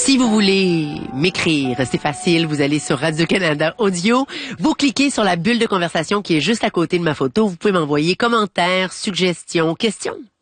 Si vous voulez m'écrire, c'est facile, vous allez sur Radio-Canada Audio, vous cliquez sur la bulle de conversation qui est juste à côté de ma photo, vous pouvez m'envoyer commentaires, suggestions, questions.